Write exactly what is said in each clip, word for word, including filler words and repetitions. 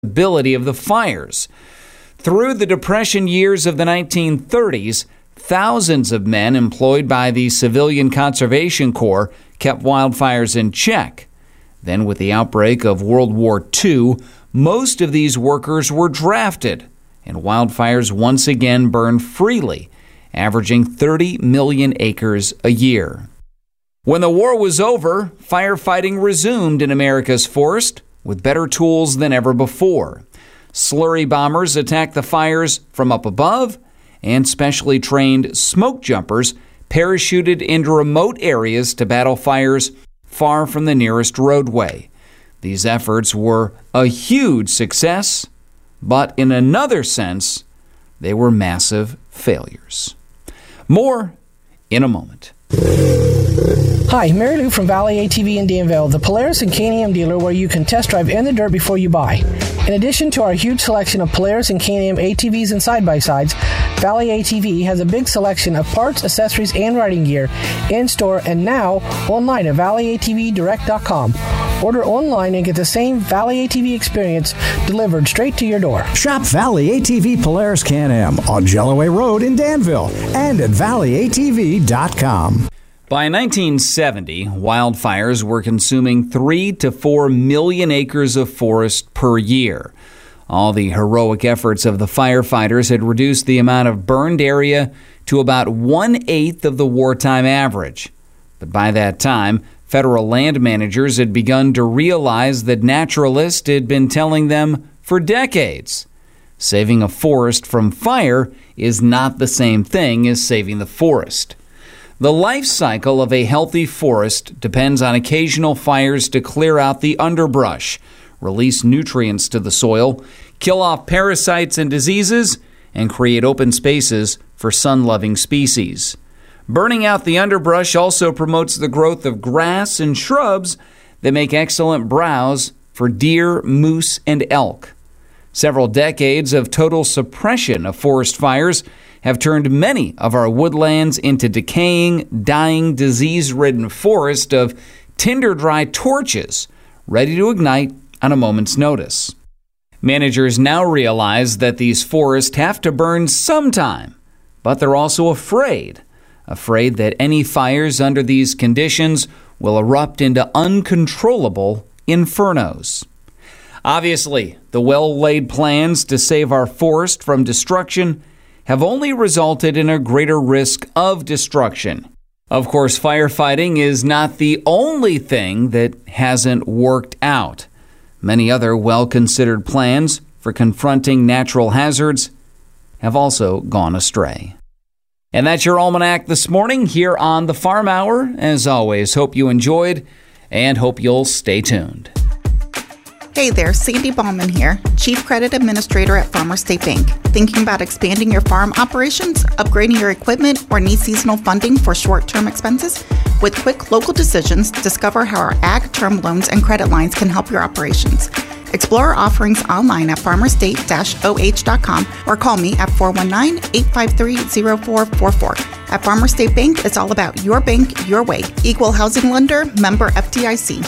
ability of the fires. Through the Depression years of the nineteen thirties, thousands of men employed by the Civilian Conservation Corps kept wildfires in check. Then, with the outbreak of World War Two, most of these workers were drafted, and wildfires once again burned freely, averaging thirty million acres a year. When the war was over, firefighting resumed in America's forest with better tools than ever before. Slurry bombers attacked the fires from up above, and specially trained smoke jumpers parachuted into remote areas to battle fires far from the nearest roadway. These efforts were a huge success, but in another sense, they were massive failures. More in a moment. Hi, Mary Lou from Valley A T V in Danville, the Polaris and K and M dealer where you can test drive in the dirt before you buy. In addition to our huge selection of Polaris and K and M A T Vs and side-by-sides, Valley A T V has a big selection of parts, accessories, and riding gear in-store and now online at valley a t v direct dot com. Order online and get the same Valley A T V experience delivered straight to your door. Shop Valley A T V Polaris K and M on Jelloway Road in Danville and at valley a t v dot com. By nineteen seventy, wildfires were consuming three to four million acres of forest per year. All the heroic efforts of the firefighters had reduced the amount of burned area to about one-eighth of the wartime average. But by that time, federal land managers had begun to realize that naturalists had been telling them for decades. Saving a forest from fire is not the same thing as saving the forest. The life cycle of a healthy forest depends on occasional fires to clear out the underbrush, release nutrients to the soil, kill off parasites and diseases, and create open spaces for sun-loving species. Burning out the underbrush also promotes the growth of grass and shrubs that make excellent browse for deer, moose, and elk. Several decades of total suppression of forest fires have turned many of our woodlands into decaying, dying, disease-ridden forest of tinder-dry torches, ready to ignite on a moment's notice. Managers now realize that these forests have to burn sometime, but they're also afraid, afraid that any fires under these conditions will erupt into uncontrollable infernos. Obviously, the well-laid plans to save our forest from destruction have only resulted in a greater risk of destruction. Of course, firefighting is not the only thing that hasn't worked out. Many other well-considered plans for confronting natural hazards have also gone astray. And that's your Almanac this morning here on the Farm Hour. As always, hope you enjoyed and hope you'll stay tuned. Hey there, Sandy Ballman here, Chief Credit Administrator at Farmers State Bank. Thinking about expanding your farm operations, upgrading your equipment, or need seasonal funding for short-term expenses? With quick local decisions, discover how our ag term loans and credit lines can help your operations. Explore our offerings online at farmers state dash o h dot com or call me at four one nine, eight five three, zero four four four. At Farmers State Bank, it's all about your bank, your way. Equal housing lender, member F D I C.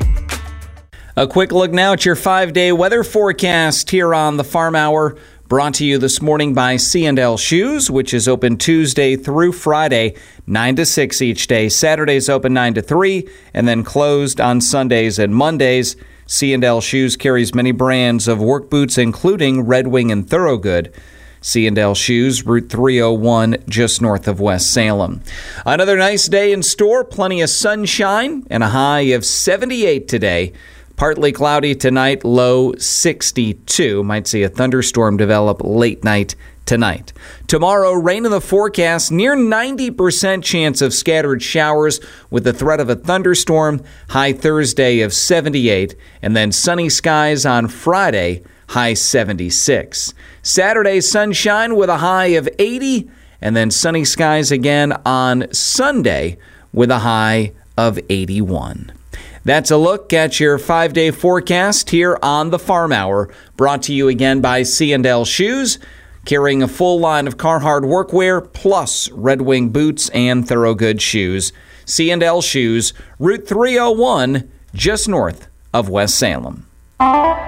A quick look now at your five-day weather forecast here on the Farm Hour, brought to you this morning by C and L Shoes, which is open Tuesday through Friday, nine to six each day. Saturdays open nine to three, and then closed on Sundays and Mondays. C and L Shoes carries many brands of work boots, including Red Wing and Thorogood. C and L Shoes, Route three oh one, just north of West Salem. Another nice day in store, plenty of sunshine, and a high of seventy-eight today. Partly cloudy tonight, low sixty-two. Might see a thunderstorm develop late night tonight. Tomorrow, rain in the forecast, near ninety percent chance of scattered showers with the threat of a thunderstorm. High Thursday of seventy-eight, and then sunny skies on Friday, high seventy-six. Saturday, sunshine with a high of eighty, and then sunny skies again on Sunday with a high of eighty-one. That's a look at your five-day forecast here on the Farm Hour, brought to you again by C and L Shoes, carrying a full line of Carhartt workwear, plus Red Wing boots and Thorogood shoes. C and L Shoes, Route three oh one, just north of West Salem.